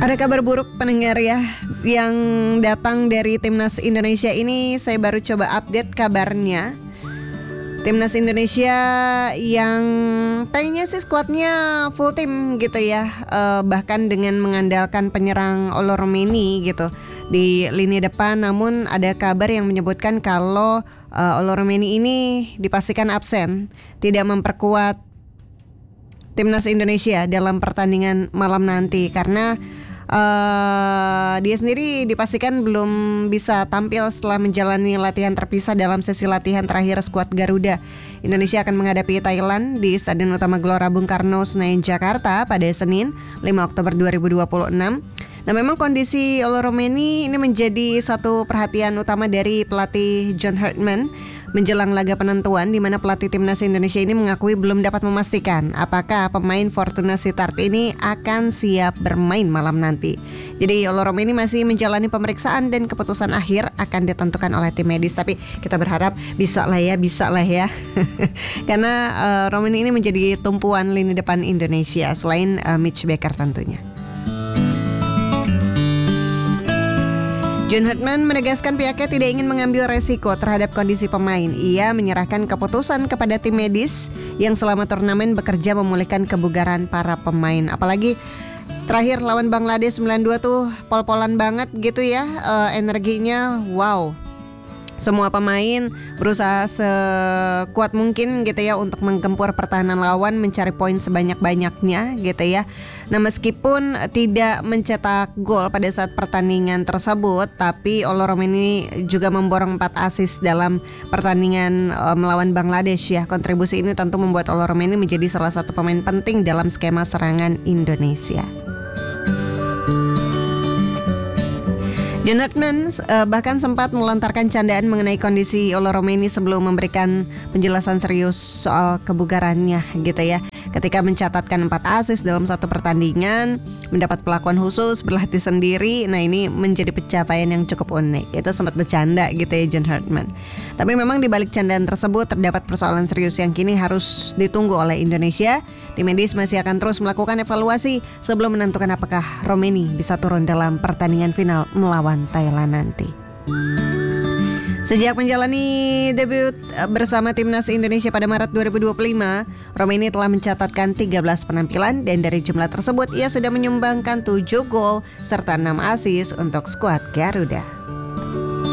Ada kabar buruk pendengar ya yang datang dari Timnas Indonesia ini. Saya baru coba update kabarnya. Timnas Indonesia yang pengennya sih skuadnya full tim gitu ya, bahkan dengan mengandalkan penyerang Oloromeni gitu di lini depan. Namun ada kabar yang menyebutkan kalau Oloromeni ini dipastikan absen, tidak memperkuat Timnas Indonesia dalam pertandingan malam nanti karena dia sendiri dipastikan belum bisa tampil setelah menjalani latihan terpisah dalam sesi latihan terakhir skuad Garuda. Indonesia akan menghadapi Thailand di Stadion Utama Gelora Bung Karno, Senayan, Jakarta pada Senin 5 Oktober 2026. Nah, memang kondisi Oloromeni ini menjadi satu perhatian utama dari pelatih John Herdman menjelang laga penentuan, di mana pelatih Timnas Indonesia ini mengakui belum dapat memastikan apakah pemain Fortuna Sittard ini akan siap bermain malam nanti. Jadi Oloromeni masih menjalani pemeriksaan dan keputusan akhir akan ditentukan oleh tim medis. Tapi kita berharap bisa lah ya. Karena Romeni ini menjadi tumpuan lini depan Indonesia selain Mitch Baker tentunya. John Herdman menegaskan pihaknya tidak ingin mengambil resiko terhadap kondisi pemain. Ia menyerahkan keputusan kepada tim medis yang selama turnamen bekerja memulihkan kebugaran para pemain. Apalagi terakhir lawan Bangladesh 92 tuh pol-polan banget gitu ya, energinya wow. Semua pemain berusaha sekuat mungkin gitu ya untuk menggempur pertahanan lawan, mencari poin sebanyak-banyaknya gitu ya. Nah, meskipun tidak mencetak gol pada saat pertandingan tersebut, tapi Oloromeni juga memborong 4 assist dalam pertandingan melawan Bangladesh ya. Kontribusi ini tentu membuat Oloromeni menjadi salah satu pemain penting dalam skema serangan Indonesia. John Herdman bahkan sempat melontarkan candaan mengenai kondisi Oloromeni sebelum memberikan penjelasan serius soal kebugarannya gitu ya. Ketika mencatatkan 4 assist dalam satu pertandingan, mendapat perlakuan khusus, berlatih sendiri. Nah, ini menjadi pencapaian yang cukup unik. Itu sempat bercanda gitu ya John Herdman. Tapi memang di balik candaan tersebut terdapat persoalan serius yang kini harus ditunggu oleh Indonesia. Tim medis masih akan terus melakukan evaluasi sebelum menentukan apakah Romeni bisa turun dalam pertandingan final melawan Thailand nanti. Sejak menjalani debut bersama Timnas Indonesia pada Maret 2025, Romeni telah mencatatkan 13 penampilan dan dari jumlah tersebut ia sudah menyumbangkan 7 gol serta 6 assist untuk skuad Garuda.